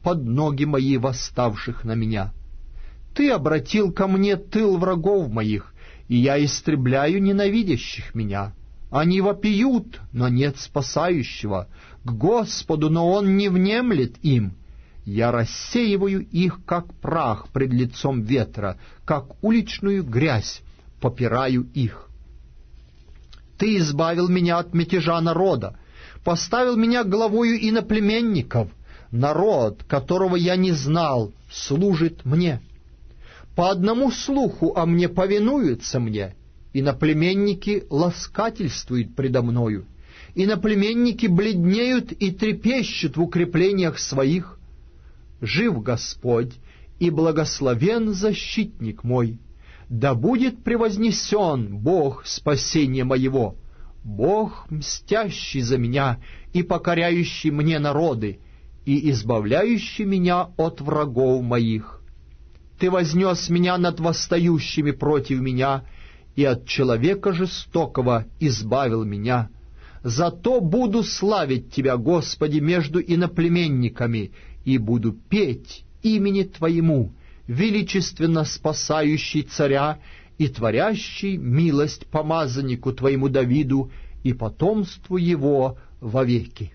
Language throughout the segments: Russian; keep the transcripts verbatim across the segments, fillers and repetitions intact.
под ноги мои восставших на меня. Ты обратил ко мне тыл врагов моих, и я истребляю ненавидящих меня. Они вопиют, но нет спасающего, к Господу, но Он не внемлет им. Я рассеиваю их, как прах пред лицом ветра, как уличную грязь попираю их. Ты избавил меня от мятежа народа, поставил меня главою иноплеменников. Народ, которого я не знал, служит мне. По одному слуху о мне повинуются мне. Иноплеменники ласкательствуют предо мною. Иноплеменники бледнеют и трепещут в укреплениях своих. Жив Господь, и благословен защитник мой. Да будет превознесен Бог спасения моего, Бог, мстящий за меня и покоряющий мне народы, и избавляющий меня от врагов моих. Ты вознес меня над восстающими против меня, и от человека жестокого избавил меня. Зато буду славить Тебя, Господи, между иноплеменниками, и буду петь имени Твоему, величественно спасающий царя и творящий милость помазаннику Твоему Давиду и потомству его вовеки.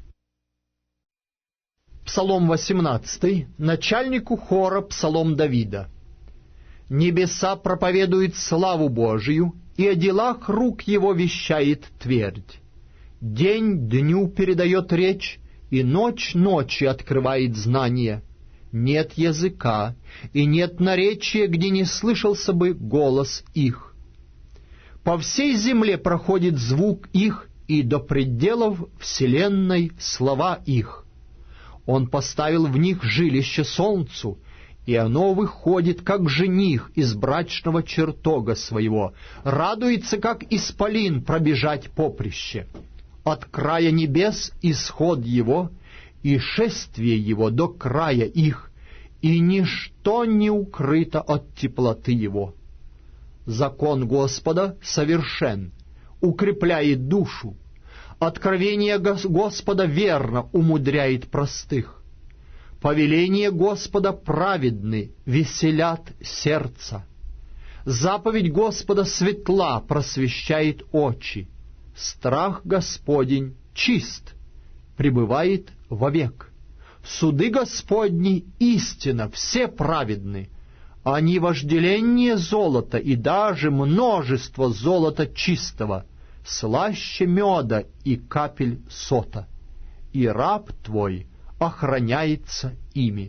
Псалом восемнадцатый, начальнику хора псалом Давида. Небеса проповедуют славу Божию, и о делах рук его вещает твердь. День дню передает речь, и ночь ночи открывает знание. Нет языка, и нет наречия, где не слышался бы голос их. По всей земле проходит звук их, и до пределов вселенной слова их. Он поставил в них жилище солнцу, и оно выходит, как жених из брачного чертога своего, радуется, как исполин пробежать поприще. От края небес исход его, и шествие его до края их, и ничто не укрыто от теплоты его. Закон Господа совершен, укрепляет душу. Откровение Господа верно умудряет простых. Повеления Господа праведны, веселят сердце. Заповедь Господа светла, просвещает очи. Страх Господень чист, пребывает вовек. Суды Господни истина, все праведны. Они вожделение золота и даже множество золота чистого, слаще меда и капель сота. И раб Твой охраняется ими.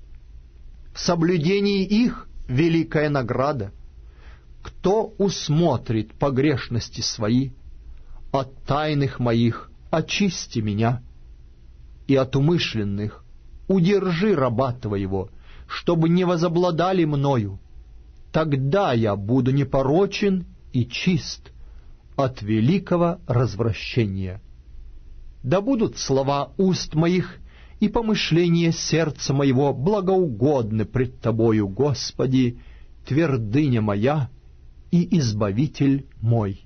В соблюдении их великая награда. Кто усмотрит погрешности свои? От тайных моих очисти меня, и от умышленных удержи раба Твоего, чтобы не возобладали мною. Тогда я буду непорочен и чист от великого развращения. Да будут слова уст моих и помышления сердца моего благоугодны пред Тобою, Господи, твердыня моя и избавитель мой.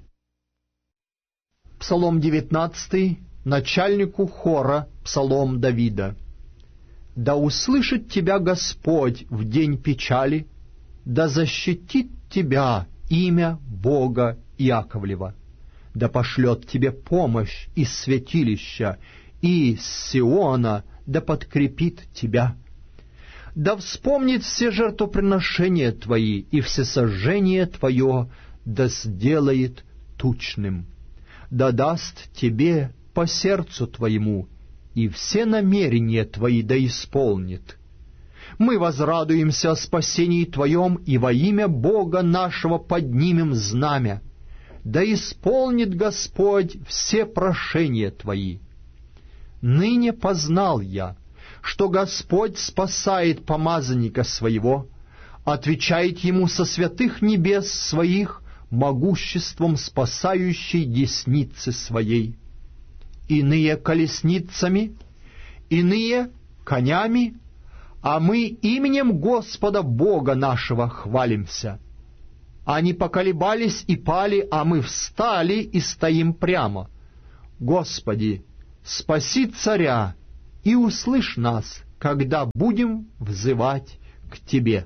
Псалом девятнадцатый, начальнику хора псалом Давида. Да услышит тебя Господь в день печали, да защитит тебя имя Бога Иаковлева, да пошлет тебе помощь из святилища, и из Сиона да подкрепит тебя. Да вспомнит все жертвоприношения твои, и всесожжение твое да сделает тучным. Да даст тебе по сердцу твоему, и все намерения твои да исполнит. Мы возрадуемся о спасении Твоем, и во имя Бога нашего поднимем знамя. Да исполнит Господь все прошения Твои. Ныне познал я, что Господь спасает помазанника Своего, отвечает Ему со святых небес Своих могуществом спасающей десницы Своей. Иные колесницами, иные конями, а мы именем Господа Бога нашего хвалимся. Они поколебались и пали, а мы встали и стоим прямо. Господи, спаси царя и услышь нас, когда будем взывать к Тебе.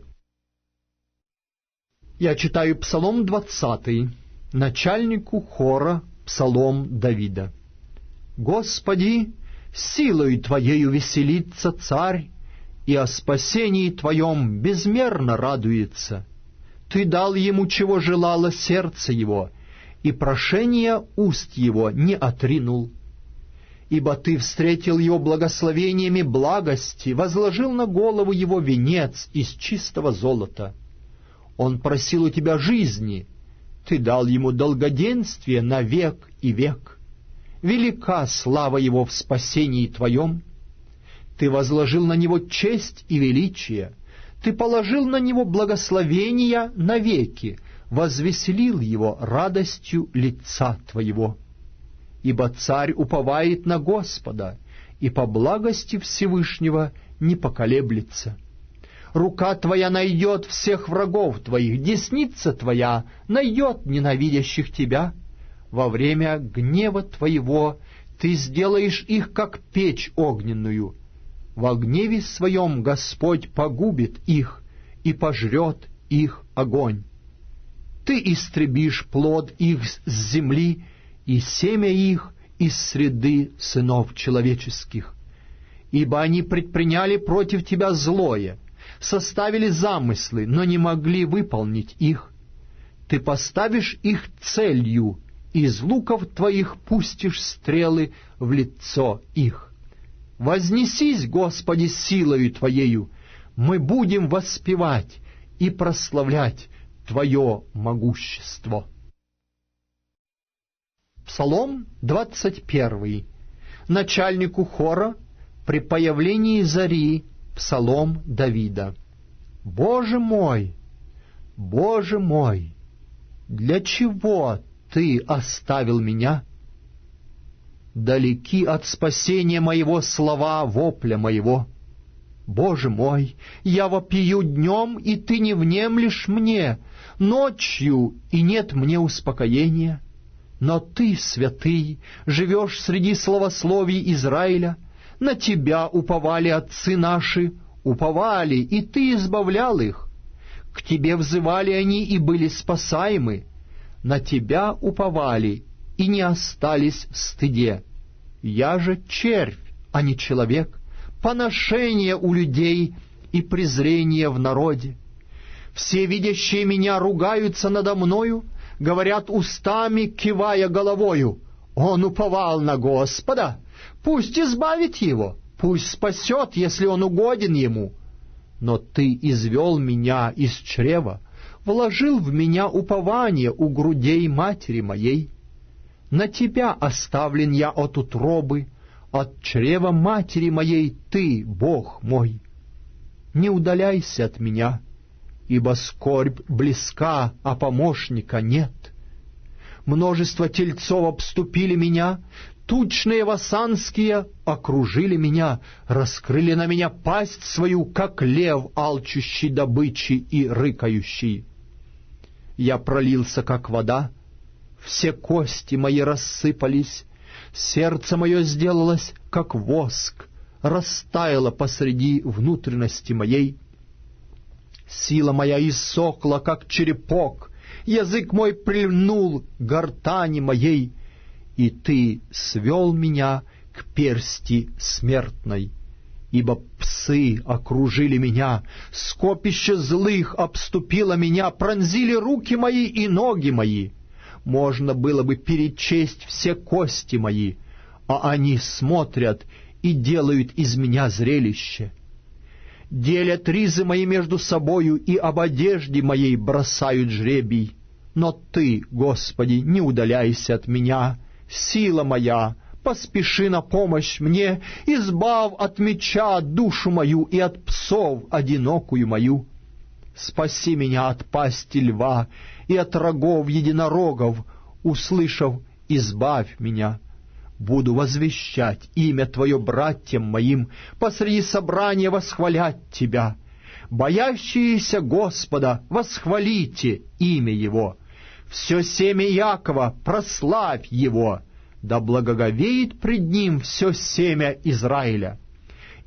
Я читаю Псалом двадцатый, начальнику хора Псалом Давида. «Господи, силою Твоею веселится царь, и о спасении Твоем безмерно радуется. Ты дал ему, чего желало сердце его, и прошение уст его не отринул. Ибо Ты встретил его благословениями благости, возложил на голову его венец из чистого золота. Он просил у Тебя жизни, Ты дал ему долгоденствие на век и век. Велика слава его в спасении Твоем. Ты возложил на него честь и величие, Ты положил на него благословения навеки, возвеселил его радостью лица Твоего. Ибо царь уповает на Господа, и по благости Всевышнего не поколеблется. Рука Твоя найдет всех врагов Твоих, десница Твоя найдет ненавидящих Тебя. Во время гнева Твоего Ты сделаешь их, как печь огненную. Во гневе Своем Господь погубит их и пожрет их огонь. Ты истребишь плод их с земли, и семя их из среды сынов человеческих. Ибо они предприняли против Тебя злое, составили замыслы, но не могли выполнить их. Ты поставишь их целью, из луков Твоих пустишь стрелы в лицо их. Вознесись, Господи, силою Твоею, мы будем воспевать и прославлять Твое могущество». Псалом двадцать первый. Начальнику хора при появлении зари. Псалом Давида. «Боже мой, Боже мой, для чего Ты оставил меня? Далеки от спасения моего слова вопля моего. Боже мой, я вопию днем, и Ты не внемлешь мне, ночью, и нет мне успокоения. Но Ты, святый, живешь среди славословий Израиля, на Тебя уповали отцы наши, уповали, и Ты избавлял их. К Тебе взывали они и были спасаемы. На Тебя уповали и не остались в стыде. Я же червь, а не человек, поношение у людей и презрение в народе. Все видящие меня ругаются надо мною, говорят устами, кивая головою: он уповал на Господа, пусть избавит его, пусть спасет, если он угоден ему. Но Ты извел меня из чрева, вложил в меня упование у грудей матери моей. На Тебя оставлен я от утробы, от чрева матери моей Ты, Бог мой. Не удаляйся от меня, ибо скорбь близка, а помощника нет. Множество тельцов обступили меня, тучные васанские окружили меня, раскрыли на меня пасть свою, как лев, алчущий добычи и рыкающий. Я пролился, как вода, все кости мои рассыпались, сердце мое сделалось, как воск, растаяло посреди внутренности моей. Сила моя иссохла, как черепок, язык мой прильнул к гортани моей, и Ты свел меня к персти смертной. Ибо псы окружили меня, скопище злых обступило меня, пронзили руки мои и ноги мои. Можно было бы перечесть все кости мои, а они смотрят и делают из меня зрелище. Делят ризы мои между собою, и об одежде моей бросают жребий. Но Ты, Господи, не удаляйся от меня, сила моя, поспеши на помощь мне, избав от меча душу мою и от псов одинокую мою. Спаси меня от пасти льва и от рогов единорогов, услышав, избавь меня. Буду возвещать имя Твое братьям моим, посреди собрания восхвалять Тебя. Боящиеся Господа, восхвалите имя Его. Все семя Якова, прославь Его. Да благоговеет пред Ним все семя Израиля.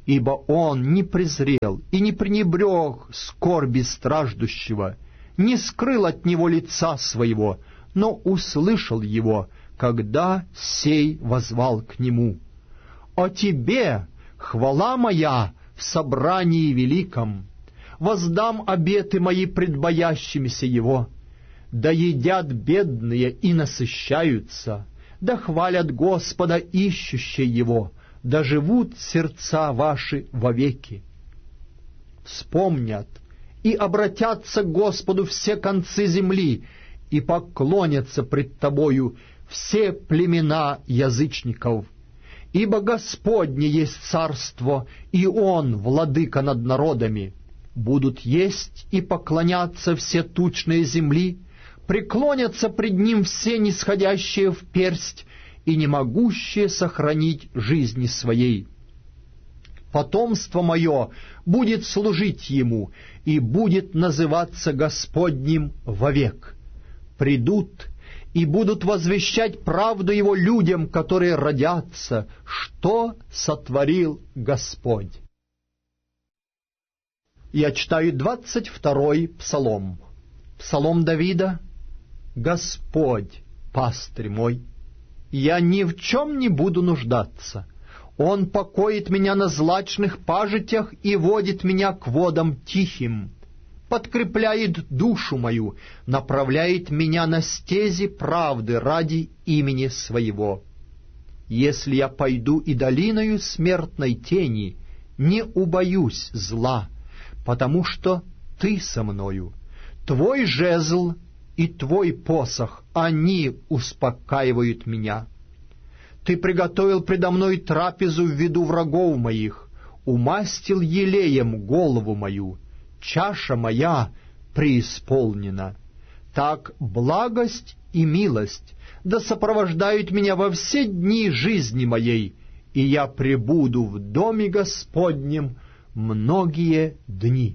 ибо Он не презрел и не пренебрег скорби страждущего, не скрыл от него лица своего, но услышал его, когда сей воззвал к нему. О Тебе, хвала моя, в собрании великом, воздам обеты мои пред боящимися Его. Да едят бедные и насыщаются, да хвалят Господа ищущие Его, да живут сердца ваши вовеки. Вспомнят и обратятся к Господу все концы земли, и поклонятся пред Тобою все племена язычников. Ибо Господне есть царство, и Он владыка над народами. Будут есть и поклоняться все тучные земли, преклонятся пред Ним все нисходящие в персть и не могущие сохранить жизни своей. Потомство мое будет служить Ему и будет называться Господним вовек. Придут и будут возвещать правду Его людям, которые родятся, что сотворил Господь. Я читаю двадцать второй псалом. Псалом Давида. «Господь, пастырь мой, я ни в чем не буду нуждаться. Он покоит меня на злачных пажитях и водит меня к водам тихим, подкрепляет душу мою, направляет меня на стези правды ради имени Своего. Если я пойду и долиною смертной тени, не убоюсь зла, потому что Ты со мною. Твой жезл и Твой посох, они успокаивают меня. Ты приготовил предо мной трапезу в виду врагов моих, умастил елеем голову мою, чаша моя преисполнена. Так благость и милость да сопровождают меня во все дни жизни моей, и я пребуду в доме Господнем многие дни».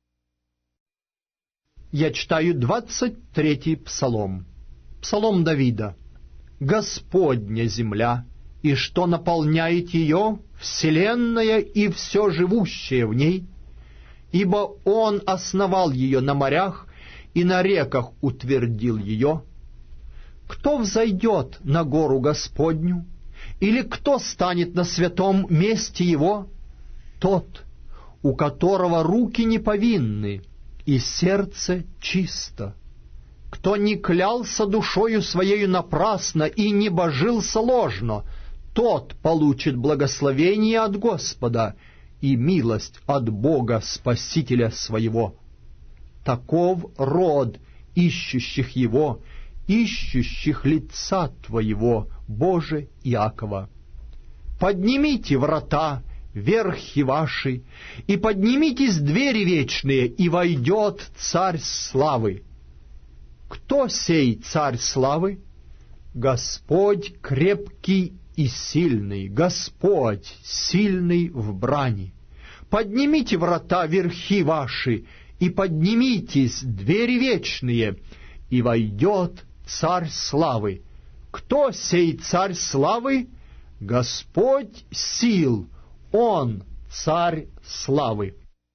Я читаю двадцать третий псалом. Псалом Давида. «Господня земля, и что наполняет ее, вселенная и все живущее в ней, ибо Он основал ее на морях и на реках утвердил ее. Кто взойдет на гору Господню, или кто станет на святом месте Его? Тот, у которого руки не повинны, и сердце чисто, кто не клялся душою своею напрасно и не божился ложно, тот получит благословение от Господа и милость от Бога Спасителя своего. Таков род ищущих Его, ищущих лица Твоего, Боже Иакова. Поднимите врата, верхи ваши, и поднимитесь двери вечные, и войдет Царь славы. Кто сей Царь славы? Господь крепкий и сильный, Господь сильный в брани. Поднимите врата, верхи ваши, и поднимитесь двери вечные, и войдет Царь славы. Кто сей Царь славы? Господь сил, Он Царь славы».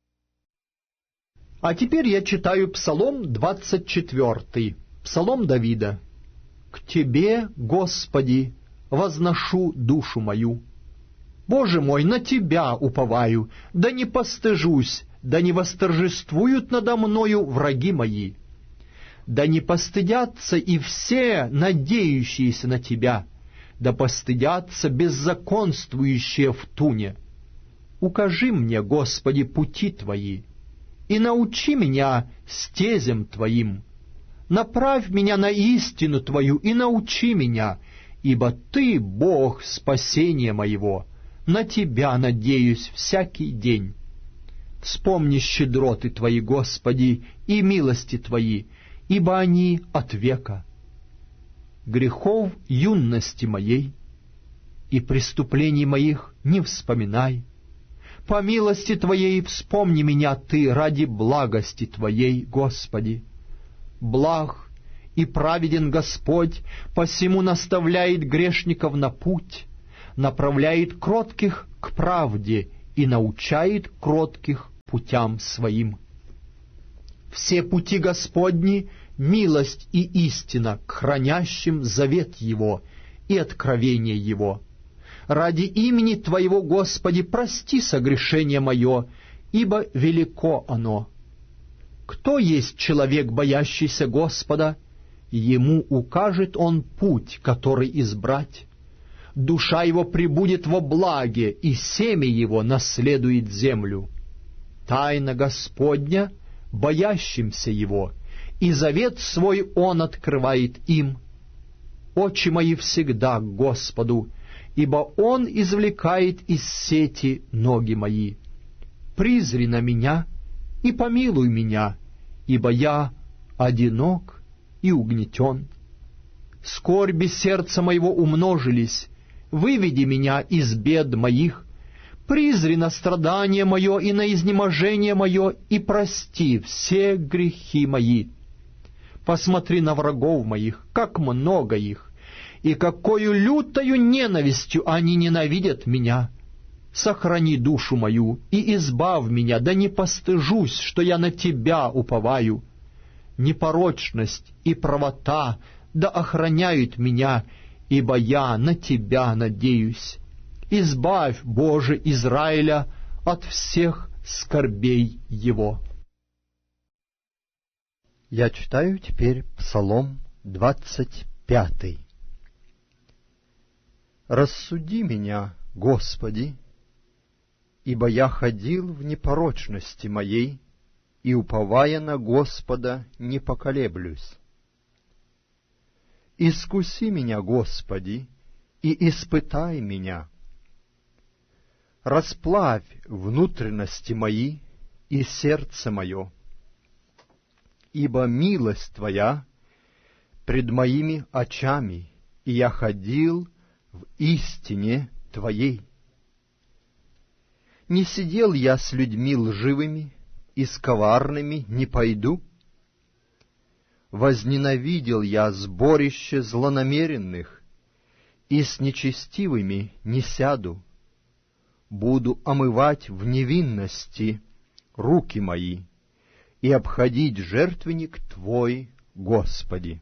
А теперь я читаю Псалом двадцать четвертый, Псалом Давида. «К Тебе, Господи, возношу душу мою. Боже мой, на Тебя уповаю, да не постыжусь, да не восторжествуют надо мною враги мои. Да не постыдятся и все, надеющиеся на Тебя, да постыдятся беззаконствующие в туне. Укажи мне, Господи, пути Твои, и научи меня стезям Твоим. Направь меня на истину Твою и научи меня, ибо Ты, Бог спасения моего, на Тебя надеюсь всякий день. Вспомни щедроты Твои, Господи, и милости Твои, ибо они от века. Грехов юности моей и преступлений моих не вспоминай. По милости Твоей вспомни меня Ты ради благости Твоей, Господи. Благ и праведен Господь, посему наставляет грешников на путь, направляет кротких к правде и научает кротких путям своим. Все пути Господни — милость и истина к хранящим завет Его и откровение Его. Ради имени Твоего, Господи, прости согрешение мое, ибо велико оно. Кто есть человек, боящийся Господа? Ему укажет Он путь, который избрать. Душа его пребудет во благе, и семя его наследует землю. Тайна Господня боящимся Его, и завет свой Он открывает им. Очи мои всегда к Господу, ибо Он извлекает из сети ноги мои. Призри на меня и помилуй меня, ибо я одинок и угнетен. Скорби сердца моего умножились, выведи меня из бед моих, призри на страдание мое и на изнеможение мое, и прости все грехи мои. Посмотри на врагов моих, как много их, и какою лютою ненавистью они ненавидят меня. Сохрани душу мою и избавь меня, да не постыжусь, что я на Тебя уповаю. Непорочность и правота да охраняют меня, ибо я на Тебя надеюсь. Избавь, Боже, Израиля от всех скорбей его. Я читаю теперь Псалом двадцать пятый. «Рассуди меня, Господи, ибо я ходил в непорочности моей, и, уповая на Господа, не поколеблюсь. Искуси меня, Господи, и испытай меня. Расплавь внутренности мои и сердце мое, ибо милость Твоя пред моими очами, и я ходил в истине Твоей. Не сидел я с людьми лживыми, и с коварными не пойду. Возненавидел я сборище злонамеренных, и с нечестивыми не сяду. Буду омывать в невинности руки мои и обходить жертвенник Твой, Господи,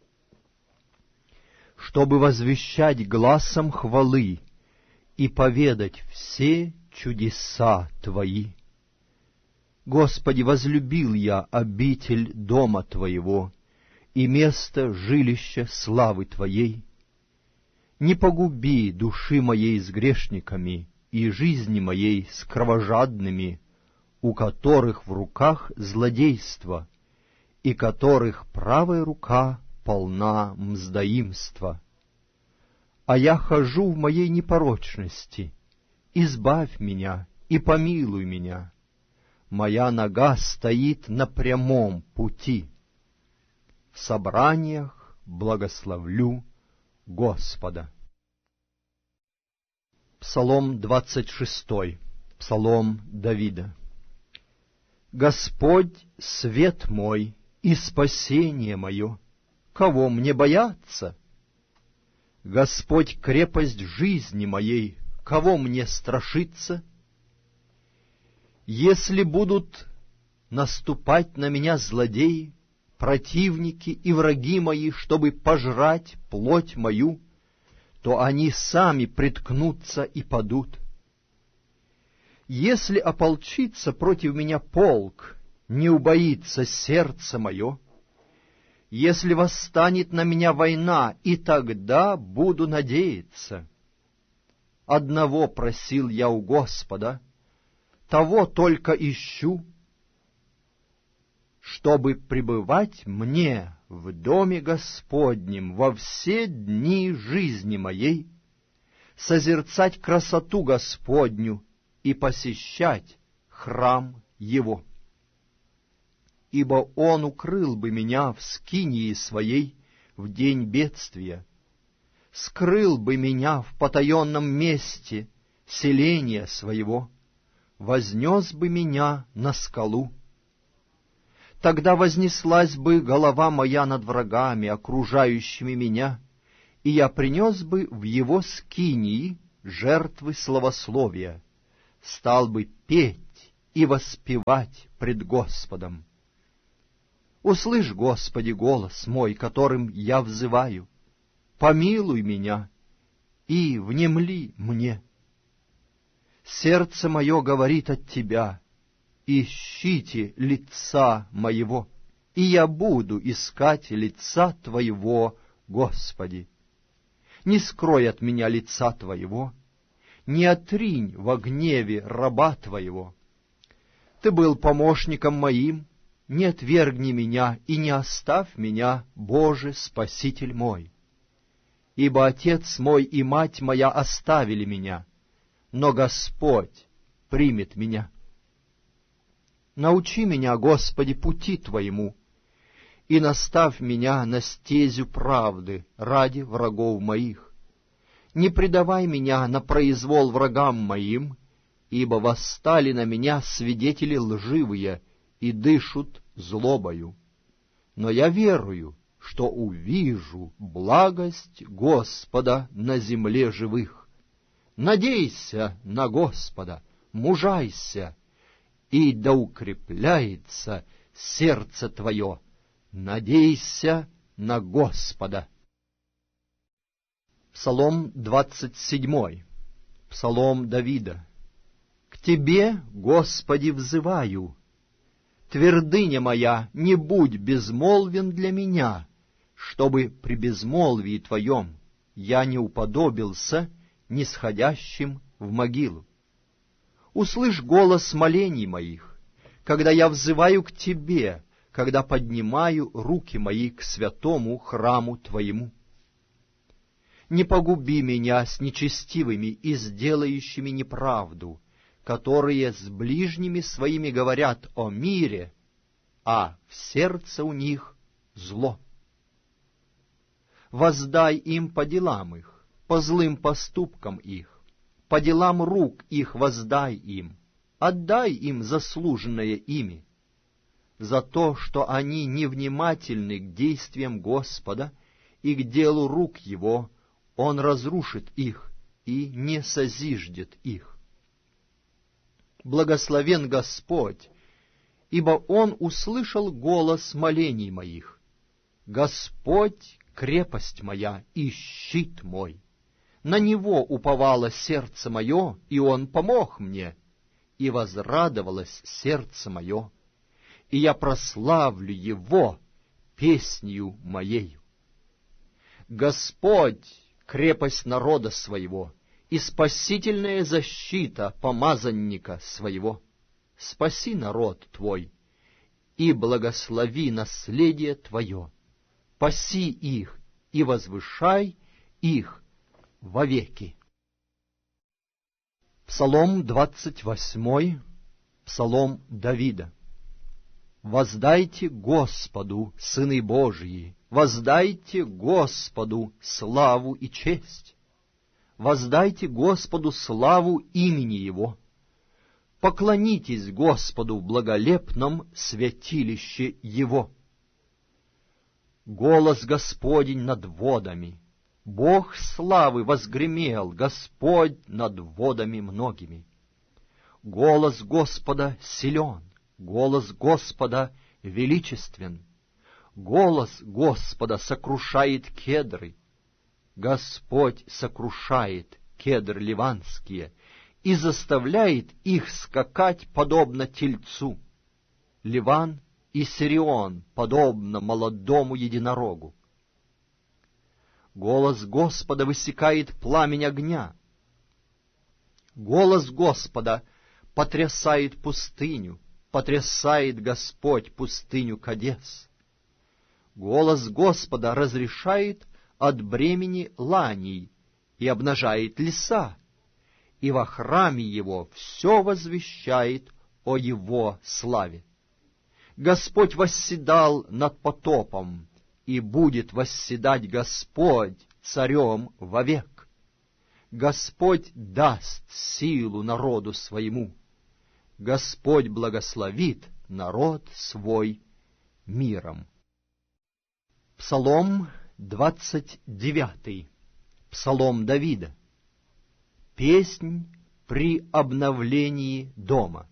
чтобы возвещать гласом хвалы и поведать все чудеса Твои. Господи, возлюбил я обитель дома Твоего и место жилища славы Твоей. Не погуби души моей с грешниками и жизни моей с кровожадными, у которых в руках злодейство, и которых правая рука полна мздоимства. А я хожу в моей непорочности, избавь меня и помилуй меня. Моя нога стоит на прямом пути. В собраниях благословлю Господа». Псалом двадцать шестой. Псалом Давида. «Господь — свет мой и спасение мое, кого мне бояться? Господь — крепость жизни моей, кого мне страшиться? Если будут наступать на меня злодеи, противники и враги мои, чтобы пожрать плоть мою, то они сами приткнутся и падут. Если ополчится против меня полк, не убоится сердце мое. Если восстанет на меня война, и тогда буду надеяться. Одного просил я у Господа, того только ищу, чтобы пребывать мне в доме Господнем во все дни жизни моей, созерцать красоту Господню и посещать храм Его. Ибо Он укрыл бы меня в скинии своей в день бедствия, скрыл бы меня в потаенном месте селения своего, вознес бы меня на скалу. Тогда вознеслась бы голова моя над врагами, окружающими меня, и я принес бы в Его скинии жертвы славословия, стал бы петь и воспевать пред Господом. Услышь, Господи, голос мой, которым я взываю, помилуй меня и внемли мне. Сердце мое говорит от Тебя, ищите лица моего, и я буду искать лица Твоего, Господи. Не скрой от меня лица Твоего, не отринь во гневе раба Твоего. Ты был помощником моим, не отвергни меня и не оставь меня, Боже, Спаситель мой. Ибо отец мой и мать моя оставили меня, но Господь примет меня. Научи меня, Господи, пути Твоему, и наставь меня на стезю правды ради врагов моих. Не предавай меня на произвол врагам моим, ибо восстали на меня свидетели лживые и дышут злобою. Но я верую, что увижу благость Господа на земле живых. Надейся на Господа, мужайся, и да укрепляется сердце твое. Надейся на Господа. Псалом двадцать седьмой. Псалом Давида. К Тебе, Господи, взываю. Твердыня моя, не будь безмолвен для меня, чтобы при безмолвии Твоем я не уподобился нисходящим в могилу. Услышь голос молений моих, когда я взываю к Тебе, когда поднимаю руки мои к святому храму Твоему. Не погуби меня с нечестивыми и сделающими неправду, которые с ближними своими говорят о мире, а в сердце у них зло. Воздай им по делам их, по злым поступкам их, по делам рук их воздай им, отдай им заслуженное ими, за то, что они невнимательны к действиям Господа и к делу рук Его, Он разрушит их и не созиждет их. Благословен Господь, ибо Он услышал голос молений моих. Господь — крепость моя и щит мой. На Него уповало сердце мое, и Он помог мне, и возрадовалось сердце мое, и я прославлю Его песнью моею. Господь — крепость народа своего и спасительная защита помазанника своего. Спаси народ Твой и благослови наследие Твое. Паси их и возвышай их вовеки. Псалом двадцать восьмой. Псалом Давида. Воздайте Господу, сыны Божьи, воздайте Господу славу и честь. Воздайте Господу славу имени Его. Поклонитесь Господу в благолепном святилище Его. Голос Господень над водами, Бог славы возгремел, Господь над водами многими. Голос Господа силен, голос Господа величествен. Голос Господа сокрушает кедры. Господь сокрушает кедры ливанские и заставляет их скакать подобно тельцу. Ливан и Сирион подобно молодому единорогу. Голос Господа высекает пламень огня. Голос Господа потрясает пустыню, потрясает Господь пустыню Кадес. Голос Господа разрешает от бремени ланей и обнажает леса, и во храме Его все возвещает о Его славе. Господь восседал над потопом, и будет восседать Господь царем вовек. Господь даст силу народу своему. Господь благословит народ свой миром. Псалом двадцать девятый. Псалом Давида. Песнь при обновлении дома.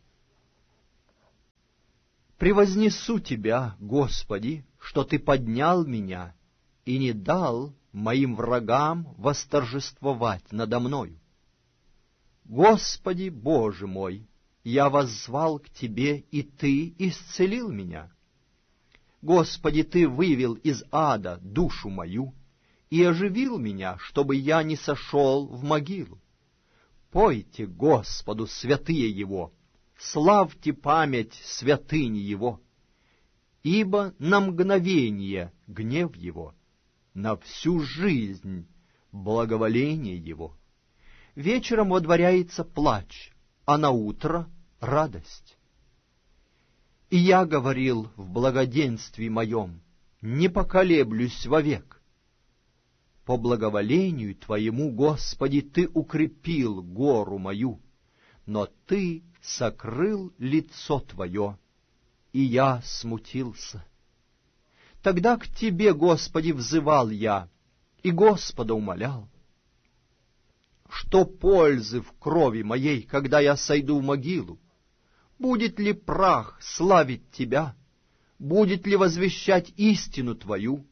Превознесу Тебя, Господи, что Ты поднял меня и не дал моим врагам восторжествовать надо мною. Господи, Боже мой, я воззвал к Тебе, и Ты исцелил меня. Господи, Ты вывел из ада душу мою и оживил меня, чтобы я не сошел в могилу. Пойте Господу, святые Его, славьте память святыни Его, ибо на мгновение гнев Его, на всю жизнь благоволение Его. Вечером водворяется плач, а на утро радость. И я говорил в благоденствии моем, не поколеблюсь вовек. По благоволению Твоему, Господи, Ты укрепил гору мою, но Ты сокрыл лицо Твое, и я смутился. Тогда к Тебе, Господи, взывал я, и Господа умолял. Что пользы в крови моей, когда я сойду в могилу? Будет ли прах славить Тебя? Будет ли возвещать истину Твою?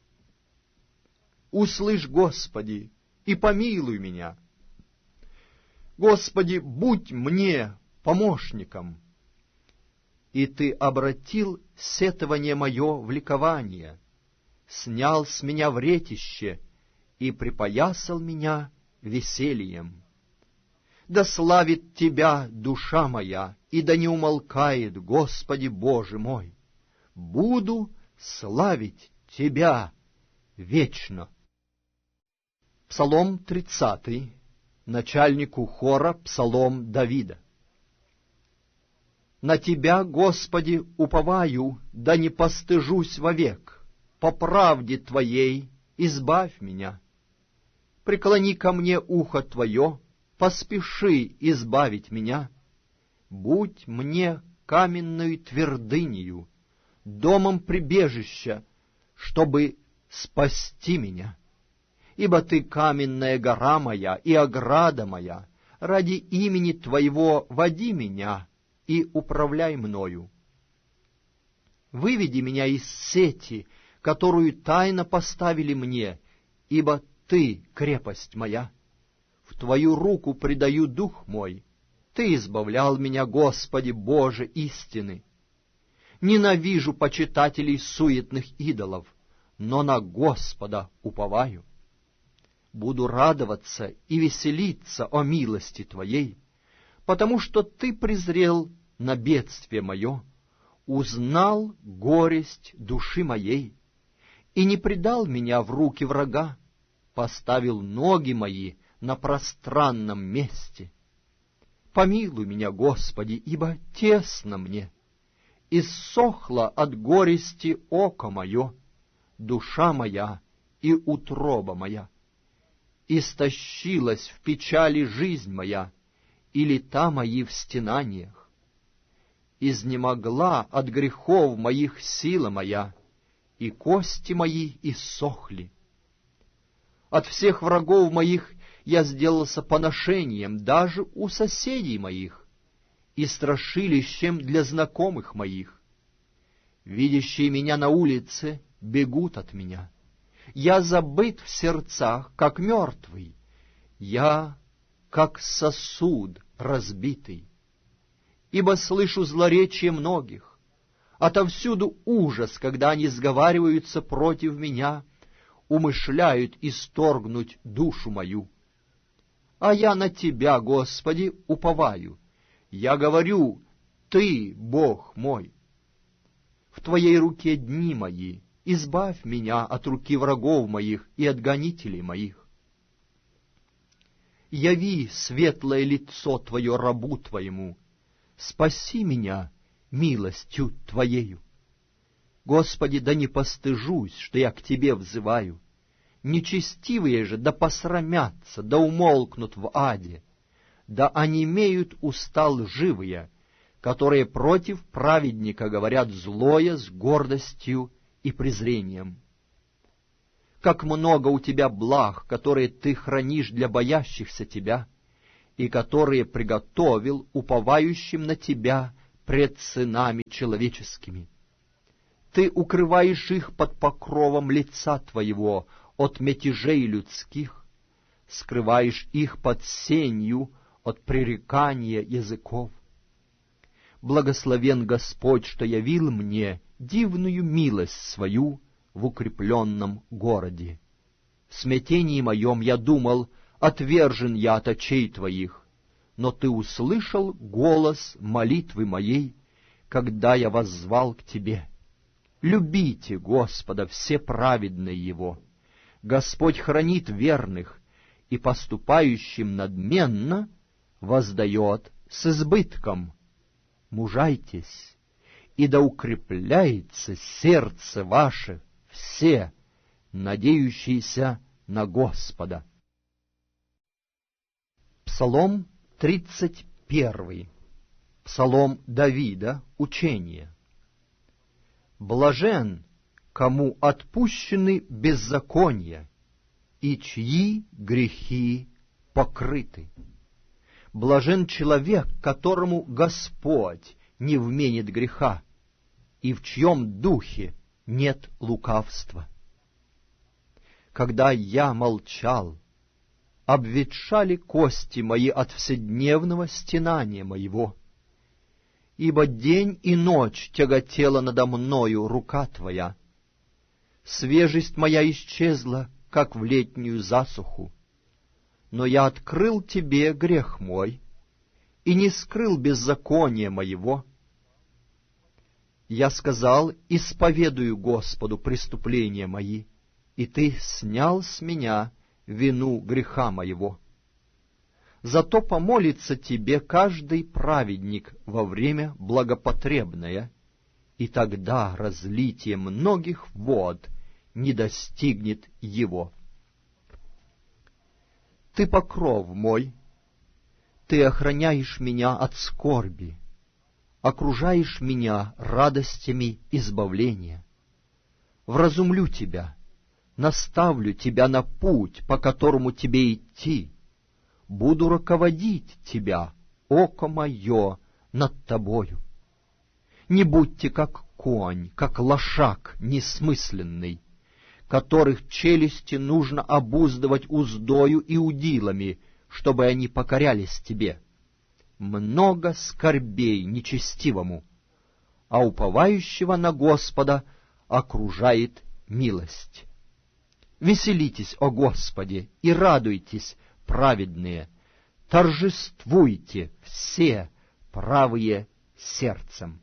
Услышь, Господи, и помилуй меня. Господи, будь мне помощником. И Ты обратил сетование мое в ликование, снял с меня вретище и припоясал меня весельем. Да славит Тебя душа моя, и да не умолкает, Господи Боже мой. Буду славить Тебя вечно. Псалом тридцатый, начальнику хора псалом Давида. На Тебя, Господи, уповаю, да не постыжусь вовек, по правде Твоей избавь меня. Преклони ко мне ухо Твое, поспеши избавить меня. Будь мне каменною твердынею, домом прибежища, чтобы спасти меня. Ибо Ты каменная гора моя и ограда моя, ради имени Твоего води меня и управляй мною. Выведи меня из сети, которую тайно поставили мне, ибо Ты крепость моя. В Твою руку предаю дух мой. Ты избавлял меня, Господи, Боже истины. Ненавижу почитателей суетных идолов, но на Господа уповаю. Буду радоваться и веселиться о милости Твоей, потому что Ты презрел на бедствие мое, узнал горесть души моей и не предал меня в руки врага, поставил ноги мои на пространном месте. Помилуй меня, Господи, ибо тесно мне, иссохло от горести око мое, душа моя и утроба моя. Истощилась в печали жизнь моя, и лета мои в стенаниях. Изнемогла от грехов моих сила моя, и кости мои иссохли. От всех врагов моих я сделался поношением даже у соседей моих и страшилищем для знакомых моих. Видящие меня на улице бегут от меня. Я забыт в сердцах, как мертвый. Я, как сосуд разбитый. Ибо слышу злоречие многих. Отовсюду ужас, когда они сговариваются против меня, умышляют исторгнуть душу мою. А я на Тебя, Господи, уповаю. Я говорю, Ты, Бог мой. В Твоей руке дни мои. Избавь меня от руки врагов моих и от гонителей моих. Яви светлое лицо Твое рабу Твоему, спаси меня милостью Твоею. Господи, да не постыжусь, что я к Тебе взываю. Нечестивые же да посрамятся, да умолкнут в аде, да онемеют уста лживые, которые против праведника говорят злое с гордостью и презрением. Как много у Тебя благ, которые Ты хранишь для боящихся Тебя, и которые приготовил уповающим на Тебя пред сынами человеческими. Ты укрываешь их под покровом лица Твоего от мятежей людских, скрываешь их под сенью от пререкания языков. Благословен Господь, что явил мне дивную милость свою в укрепленном городе. В смятении моем я думал, отвержен я от очей Твоих, но Ты услышал голос молитвы моей, когда я воззвал к Тебе. Любите Господа все праведные Его. Господь хранит верных, и поступающим надменно воздает с избытком. Мужайтесь, и да укрепляется сердце ваше все, надеющиеся на Господа. Псалом тридцать первый. Псалом Давида, учение. Блажен, кому отпущены беззакония, и чьи грехи покрыты. Блажен человек, которому Господь не вменит греха, и в чьем духе нет лукавства. Когда я молчал, обветшали кости мои от вседневного стенания моего, ибо день и ночь тяготела надо мною рука Твоя. Свежесть моя исчезла, как в летнюю засуху, но я открыл Тебе грех мой и не скрыл беззакония моего. Я сказал, исповедую Господу преступления мои, и Ты снял с меня вину греха моего. Зато помолится Тебе каждый праведник во время благопотребное, и тогда разлитие многих вод не достигнет его. Ты покров мой, Ты охраняешь меня от скорби, окружаешь меня радостями избавления. Вразумлю Тебя, наставлю Тебя на путь, по которому Тебе идти. Буду руководить Тебя, око мое, над Тобою. Не будьте как конь, как лошак несмысленный, которых челюсти нужно обуздывать уздою и удилами, чтобы они покорялись Тебе. Много скорбей нечестивому, а уповающего на Господа окружает милость. Веселитесь, о Господе, и радуйтесь, праведные, торжествуйте все правые сердцем.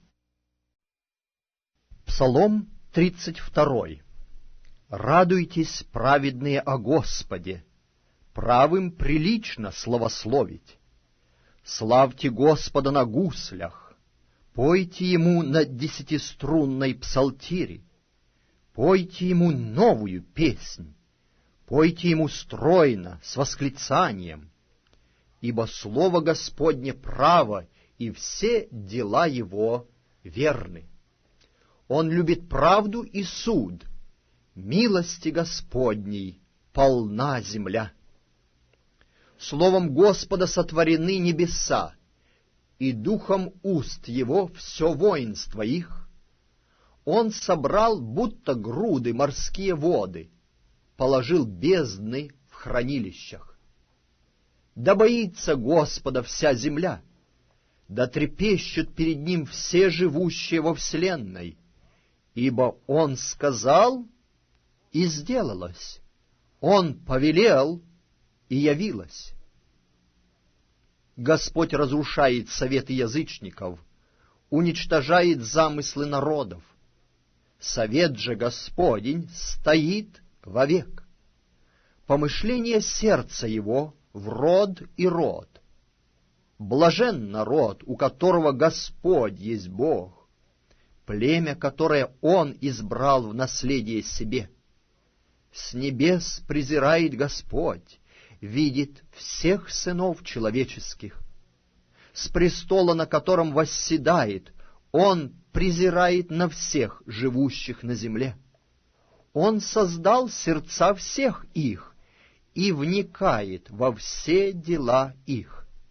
Псалом тридцать второй. Радуйтесь, праведные, о Господе, правым прилично славословить. Славьте Господа на гуслях, пойте Ему на десятиструнной псалтире, пойте Ему новую песнь, пойте Ему стройно, с восклицанием, ибо Слово Господне право, и все дела Его верны. Он любит правду и суд, милости Господней полна земля. Словом Господа сотворены небеса, и духом уст Его все воинство их. Он собрал будто груды морские воды, положил бездны в хранилищах. Да боится Господа вся земля, да трепещут перед Ним все живущие во вселенной, ибо Он сказал, и сделалось, Он повелел, и явилось. Господь разрушает советы язычников, уничтожает замыслы народов. Совет же Господень стоит вовек. Помышление сердца Его в род и род. Блажен народ, у которого Господь есть Бог, племя, которое Он избрал в наследие себе. С небес презирает Господь, видит всех сынов человеческих. С престола, на котором восседает, Он презирает на всех, живущих на земле. Он создал сердца всех их и вникает во все дела их.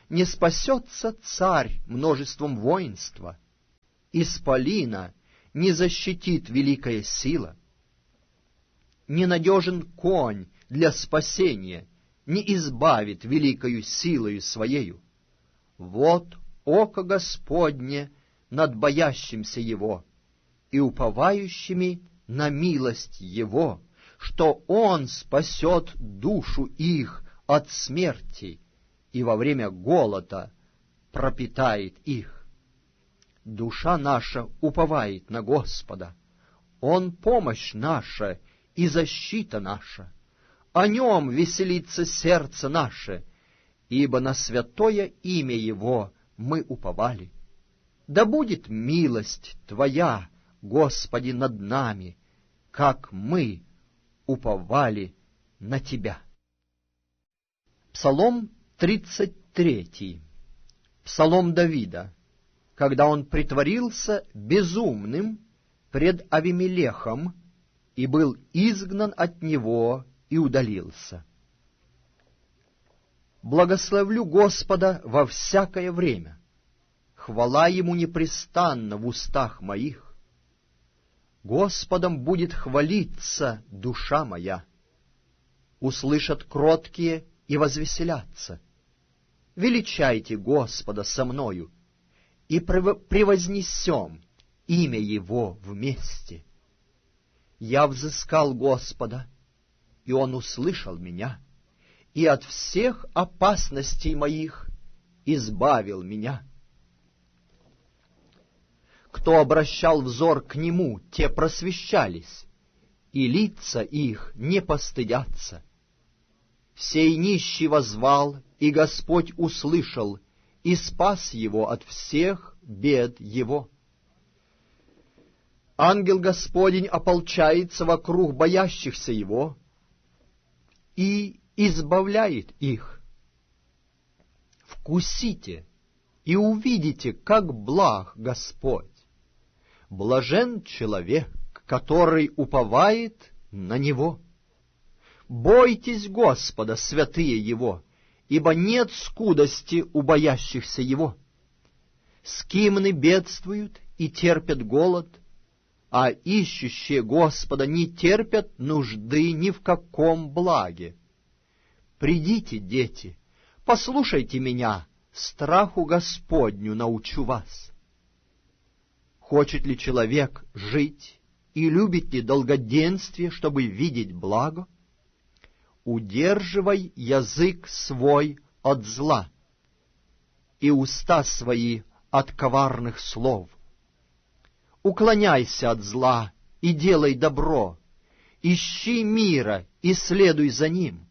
не спасется царь множеством воинства, исполина не защитит великая сила, ненадежен конь для спасения не избавит великою силою своею. Вот око Господне над боящимся Его и уповающими на милость Его, что Он спасет душу их от смерти и во время голода пропитает их. Душа наша уповает на Господа, Он помощь наша и защита наша. О Нем веселится сердце наше, ибо на святое имя Его мы уповали. Да будет милость Твоя, Господи, над нами, как мы уповали на Тебя. Псалом тридцать третий. Псалом Давида, когда он притворился безумным пред Авимелехом и был изгнан от него и удалился. Благословлю Господа во всякое время, хвала Ему непрестанно в устах моих. Господом будет хвалиться душа моя. Услышат кроткие и возвеселятся. Величайте Господа со мною, и превознесем имя Его вместе. Я взыскал Господа, и Он услышал меня, и от всех опасностей моих избавил меня. Кто обращал взор к Нему, те просвещались, и лица их не постыдятся. Сей нищий воззвал, и Господь услышал, и спас его от всех бед его. Ангел Господень ополчается вокруг боящихся Его и избавляет их. Вкусите и увидите, как благ Господь. Блажен человек, который уповает на Него. Бойтесь Господа, святые Его, ибо нет скудости у боящихся Его. Скимны бедствуют и терпят голод, а ищущие Господа не терпят нужды ни в каком благе. Придите, дети, послушайте меня, страху Господню научу вас. Хочет ли человек жить и любит ли долгоденствие, чтобы видеть благо? Удерживай язык свой от зла и уста свои от коварных слов. Уклоняйся от зла и делай добро, ищи мира и следуй за ним.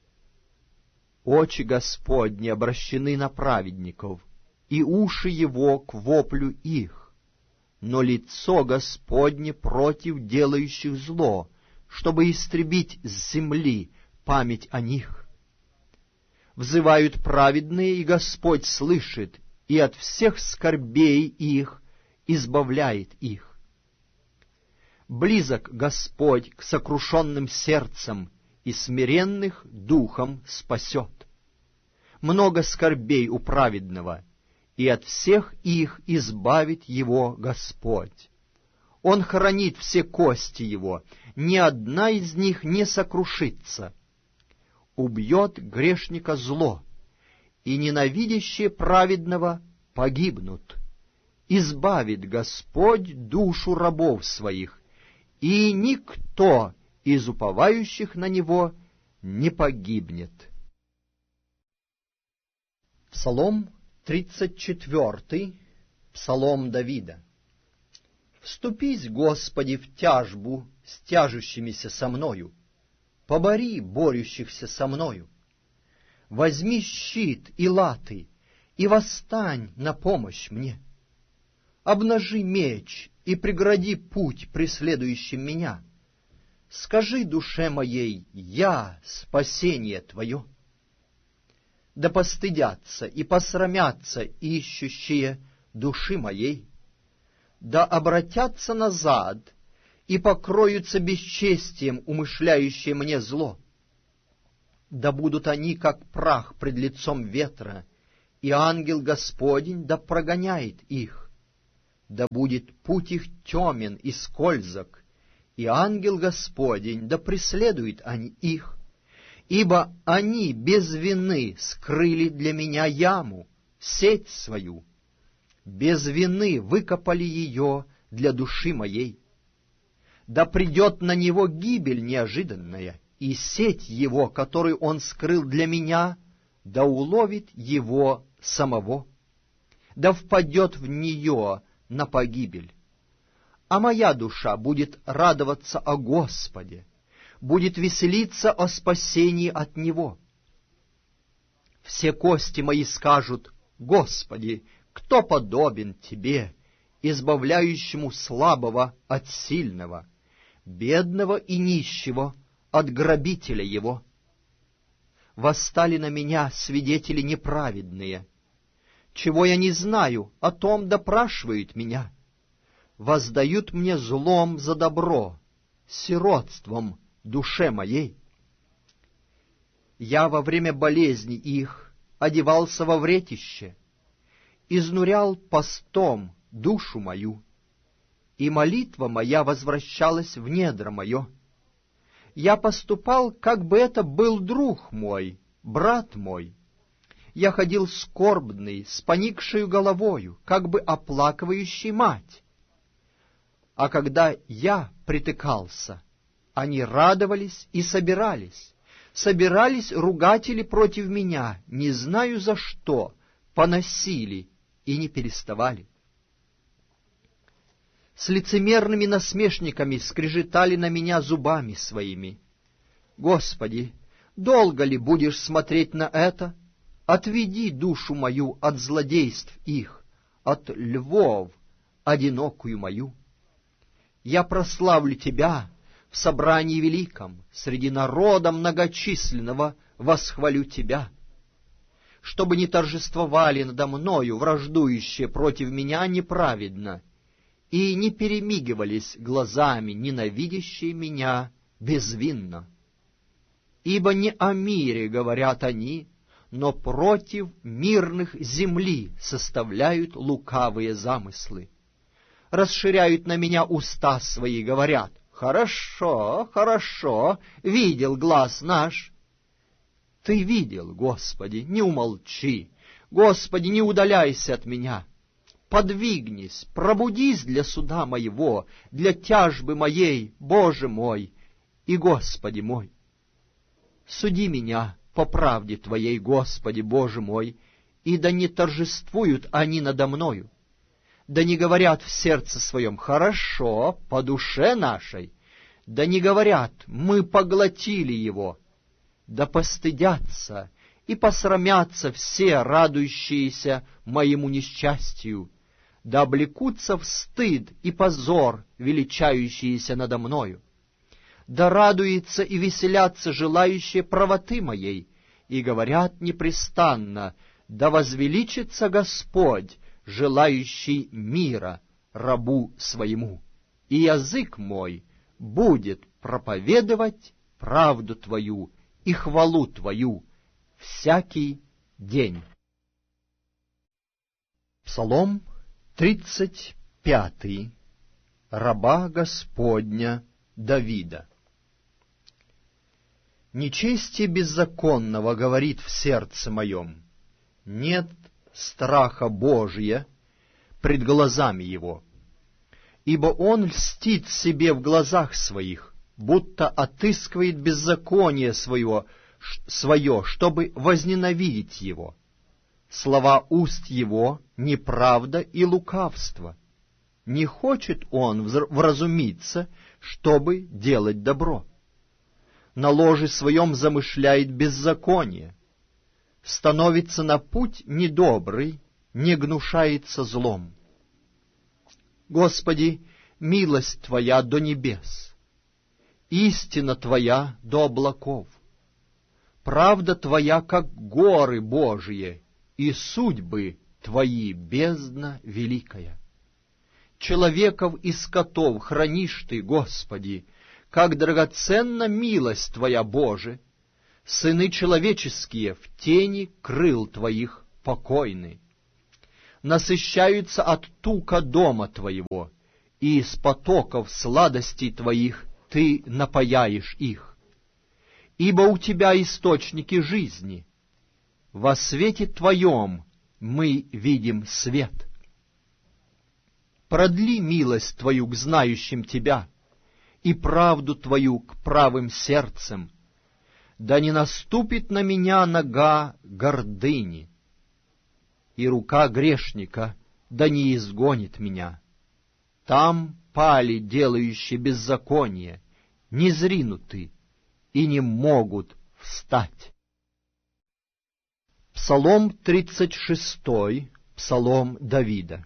Очи Господни обращены на праведников, и уши Его к воплю их, но лицо Господне против делающих зло, чтобы истребить с земли память о них. Взывают праведные, и Господь слышит, и от всех скорбей их избавляет их. Близок Господь к сокрушенным сердцам, и смиренных духом спасет. Много скорбей у праведного, и от всех их избавит его Господь. Он хранит все кости его, ни одна из них не сокрушится. Убьет грешника зло, и ненавидящие праведного погибнут. Избавит Господь душу рабов своих, и никто из уповающих на Него не погибнет. Псалом тридцать четвертый, Псалом Давида. «Вступись, Господи, в тяжбу с тяжущимися со мною, побори борющихся со мною. Возьми щит и латы, и восстань на помощь мне. Обнажи меч и прегради путь преследующим меня. Скажи душе моей: я спасение Твое. Да постыдятся и посрамятся ищущие души моей, да обратятся назад и покроются бесчестием умышляющие мне зло. Да будут они, как прах пред лицом ветра, и ангел Господень да прогоняет их. Да будет путь их темен и скользок, и ангел Господень да преследует они их, ибо они без вины скрыли для меня яму, сеть свою, без вины выкопали ее для души моей. Да придет на него гибель неожиданная, и сеть его, которую он скрыл для меня, да уловит его самого, да впадет в нее на погибель. А моя душа будет радоваться о Господе, будет веселиться о спасении от Него. Все кости мои скажут: Господи, кто подобен Тебе, избавляющему слабого от сильного, бедного и нищего от грабителя его? Восстали на меня свидетели неправедные. Чего я не знаю, о том допрашивают меня. Воздают мне злом за добро, сиротством душе моей. Я во время болезни их одевался во вретище, изнурял постом душу мою, и молитва моя возвращалась в недра мое. Я поступал, как бы это был друг мой, брат мой. Я ходил скорбный, с поникшею головою, как бы оплакивающий мать. А когда я притыкался, они радовались и собирались. Собирались ругатели против меня, не знаю за что, поносили и не переставали. С лицемерными насмешниками скрежетали на меня зубами своими. Господи, долго ли будешь смотреть на это? Отведи душу мою от злодейств их, от львов одинокую мою. Я прославлю Тебя в собрании великом, среди народа многочисленного восхвалю Тебя. Чтобы не торжествовали надо мною враждующие против меня неправедно, и не перемигивались глазами ненавидящие меня безвинно. Ибо не о мире говорят они, но против мирных земли составляют лукавые замыслы. Расширяют на меня уста свои, говорят: «Хорошо, хорошо, видел глаз наш». Ты видел, Господи, не умолчи, Господи, не удаляйся от меня. Подвигнись, пробудись для суда моего, для тяжбы моей, Боже мой и Господи мой. Суди меня по правде Твоей, Господи, Боже мой, и да не торжествуют они надо мною, да не говорят в сердце своем: «Хорошо, по душе нашей», да не говорят: «Мы поглотили его», да постыдятся и посрамятся все радующиеся моему несчастью, да облекутся в стыд и позор величающиеся надо мною. Да радуются и веселятся желающие правоты моей, и говорят непрестанно: да возвеличится Господь, желающий мира рабу своему, и язык мой будет проповедовать правду Твою и хвалу Твою всякий день. Псалом тридцать пятый. Раба Господня Давида. Нечестие беззаконного говорит в сердце моем: нет страха Божия пред глазами его, ибо он льстит себе в глазах своих, будто отыскивает беззаконие свое, свое, чтобы возненавидеть его. Слова уст его — неправда и лукавство. Не хочет он вразумиться, чтобы делать добро. На ложе своем замышляет беззаконие. Становится на путь недобрый, не гнушается злом. Господи, милость Твоя до небес, истина Твоя до облаков, правда Твоя, как горы Божие, и судьбы Твои бездна великая. Человеков и скотов хранишь Ты, Господи, как драгоценна милость Твоя, Боже. Сыны человеческие в тени крыл Твоих покойны. Насыщаются от тука дома Твоего, и из потоков сладостей Твоих Ты напояешь их. Ибо у Тебя источники жизни, во свете Твоем мы видим свет. Продли милость Твою к знающим Тебя и правду Твою к правым сердцем, да не наступит на меня нога гордыни, и рука грешника да не изгонит меня. Там пали делающие беззаконие, не зринуты и не могут встать. Псалом тридцать шестой, псалом Давида.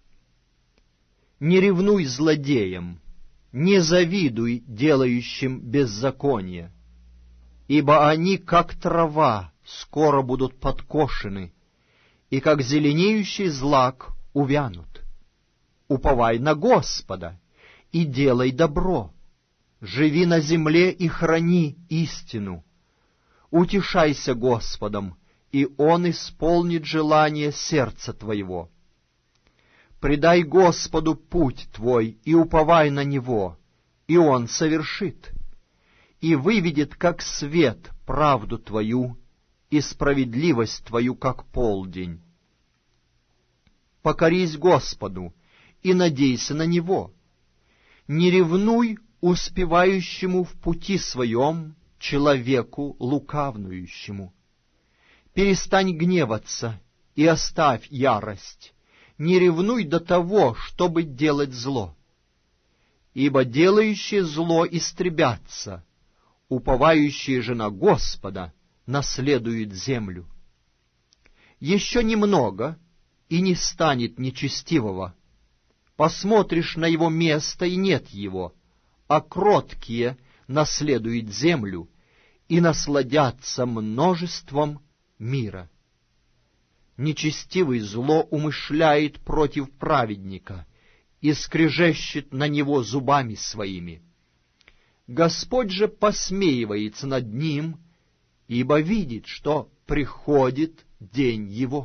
Не ревнуй злодеям, не завидуй делающим беззаконие, ибо они, как трава, скоро будут подкошены, и как зеленеющий злак увянут. Уповай на Господа и делай добро, живи на земле и храни истину. Утешайся Господом, и Он исполнит желание сердца твоего. Предай Господу путь твой и уповай на Него, и Он совершит, и выведет, как свет, правду твою, и справедливость твою, как полдень. Покорись Господу и надейся на Него. Не ревнуй успевающему в пути своем человеку лукавнующему. Перестань гневаться и оставь ярость. Не ревнуй до того, чтобы делать зло. Ибо делающие зло истребятся, уповающие же на Господа наследуют землю. Еще немного, и не станет нечестивого. Посмотришь на его место, и нет его, а кроткие наследуют землю и насладятся множеством мира. Нечестивый зло умышляет против праведника и скрежещет на него зубами своими. Господь же посмеивается над ним, ибо видит, что приходит день его.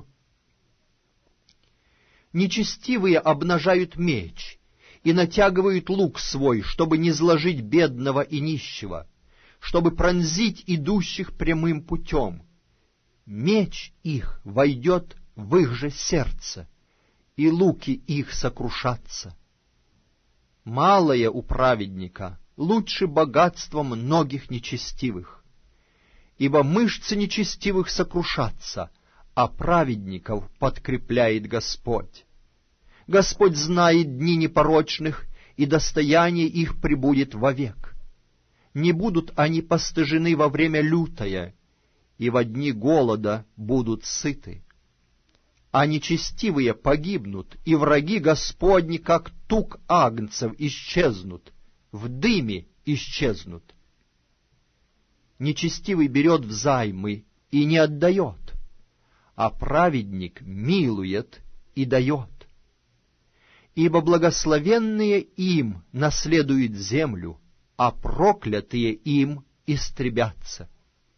Нечестивые обнажают меч и натягивают лук свой, чтобы не зложить бедного и нищего, чтобы пронзить идущих прямым путем. Меч их войдет в их же сердце, и луки их сокрушатся. Малое у праведника лучше богатства многих нечестивых, ибо мышцы нечестивых сокрушатся, а праведников подкрепляет Господь. Господь знает дни непорочных, и достояние их пребудет вовек. Не будут они постыжены во время лютое, и во дни голода будут сыты. А нечестивые погибнут, и враги Господни, как тук агнцев, исчезнут, в дыме исчезнут. Нечестивый берет взаймы и не отдает, а праведник милует и дает. Ибо благословенные им наследуют землю, а проклятые им истребятся.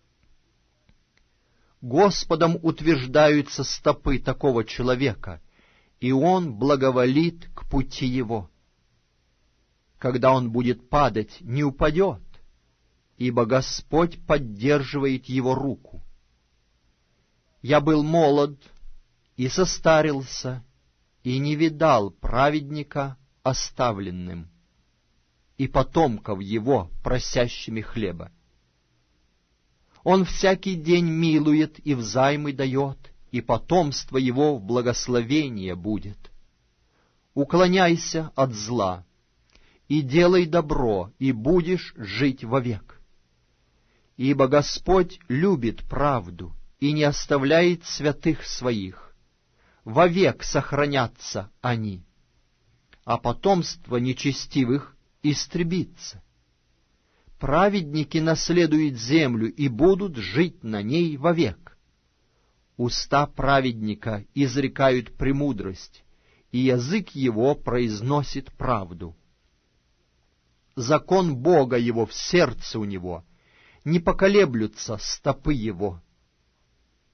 Господом утверждаются стопы такого человека, и он благоволит к пути его. Когда он будет падать, не упадет, ибо Господь поддерживает его руку. Я был молод и состарился, и не видал праведника оставленным, и потомков его просящими хлеба. Он всякий день милует и взаймы дает, и потомство его в благословение будет. Уклоняйся от зла, и делай добро, и будешь жить вовек. Ибо Господь любит правду и не оставляет святых своих. Вовек сохранятся они, а потомство нечестивых истребится. Праведники наследуют землю и будут жить на ней вовек. Уста праведника изрекают премудрость, и язык его произносит правду. Закон Бога его в сердце у него, не поколеблются стопы его.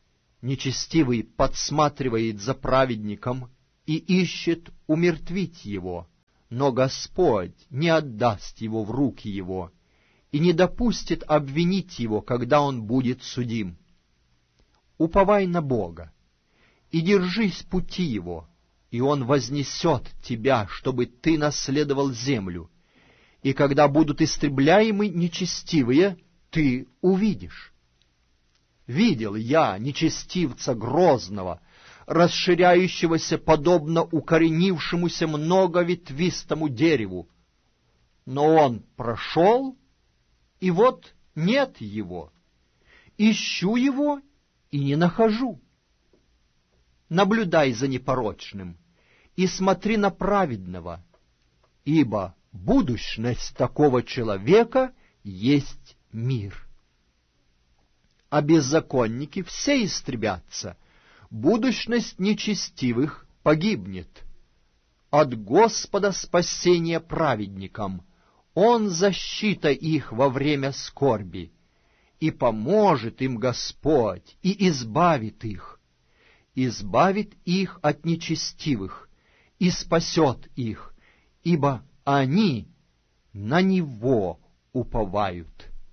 Нечестивый подсматривает за праведником и ищет умертвить его, но Господь не отдаст его в руки его и не допустит обвинить его, когда он будет судим. Уповай на Бога и держись пути его, и он вознесет тебя, чтобы ты наследовал землю, и когда будут истребляемы нечестивые, ты увидишь. Видел я нечестивца грозного, расширяющегося подобно укоренившемуся многоветвистому дереву. Но он прошел, и вот нет его. Ищу его и не нахожу. Наблюдай за непорочным и смотри на праведного, ибо будущность такого человека есть мир. А беззаконники все истребятся, будущность нечестивых погибнет. От Господа спасение праведникам, Он защита их во время скорби, и поможет им Господь, и избавит их, избавит их от нечестивых, и спасет их, ибо они на Него уповают.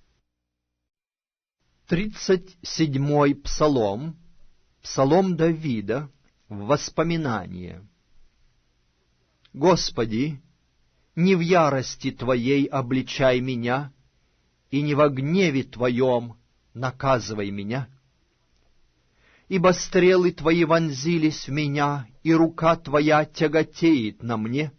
Тридцать седьмой псалом, псалом Давида, в воспоминание. Господи, не в ярости Твоей обличай меня, и не во гневе Твоем наказывай меня. Ибо стрелы Твои вонзились в меня, и рука Твоя тяготеет на мне.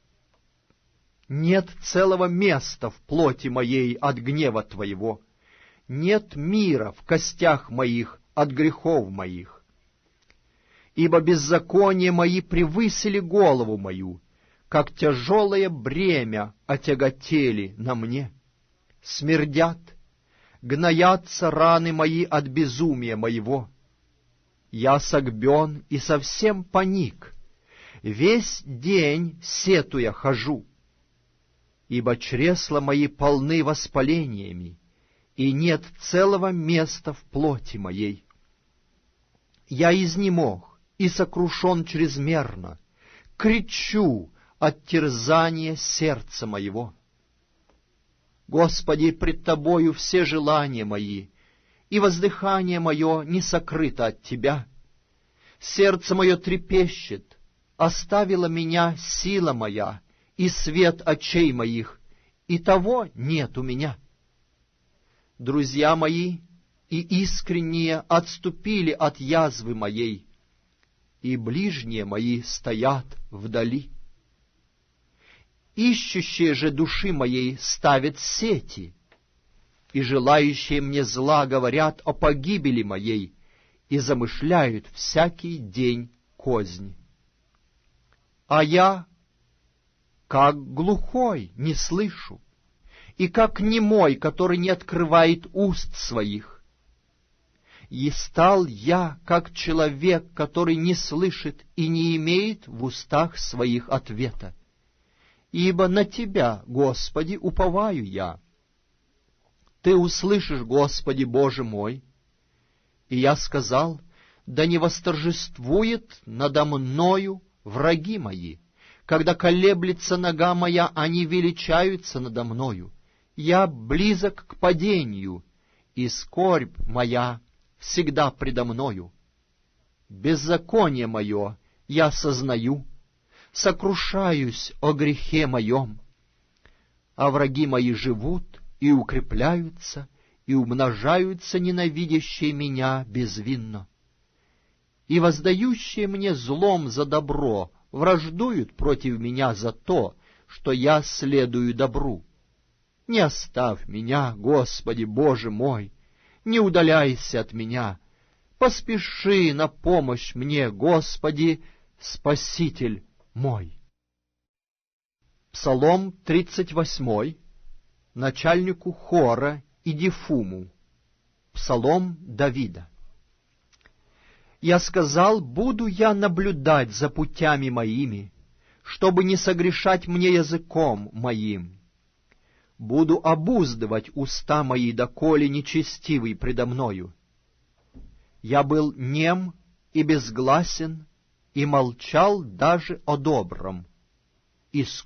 Нет целого места в плоти моей от гнева Твоего, нет мира в костях моих от грехов моих. Ибо беззакония мои превысили голову мою, как тяжелое бремя отяготели на мне. Смердят, гноятся раны мои от безумия моего. Я согбен и совсем паник, весь день сетуя хожу. Ибо чресла мои полны воспалениями, и нет целого места в плоти моей. Я изнемог и сокрушен чрезмерно, кричу от терзания сердца моего. Господи, пред Тобою все желания мои, и воздыхание мое не сокрыто от Тебя. Сердце мое трепещет, оставила меня сила моя и свет очей моих, и того нет у меня. Друзья мои и искренние отступили от язвы моей, и ближние мои стоят вдали. Ищущие же души моей ставят сети, и желающие мне зла говорят о погибели моей и замышляют всякий день кознь. А я, как глухой, не слышу, и как немой, который не открывает уст своих. И стал я, как человек, который не слышит и не имеет в устах своих ответа. Ибо на Тебя, Господи, уповаю я. Ты услышишь, Господи, Боже мой. И я сказал, да не восторжествует надо мною враги мои. Когда колеблется нога моя, они величаются надо мною. Я близок к падению, и скорбь моя всегда предо мною. Беззаконие мое я сознаю, сокрушаюсь о грехе моем. А враги мои живут и укрепляются, и умножаются ненавидящие меня безвинно. И воздающие мне злом за добро враждуют против меня за то, что я следую добру. Не оставь меня, Господи, Боже мой, не удаляйся от меня. Поспеши на помощь мне, Господи, Спаситель мой. Псалом тридцать восьмой, начальнику хора Идифуму. Псалом Давида. Я сказал, буду я наблюдать за путями моими, чтобы не согрешать мне языком моим. Буду обуздывать уста мои, доколе нечестивый предо мною. Я был нем и безгласен, и молчал даже о добром. И